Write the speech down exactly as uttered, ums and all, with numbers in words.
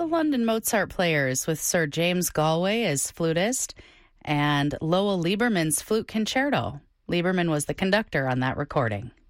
the London Mozart Players with Sir James Galway as flutist and Lowell Lieberman's Flute Concerto. Lieberman was the conductor on that recording.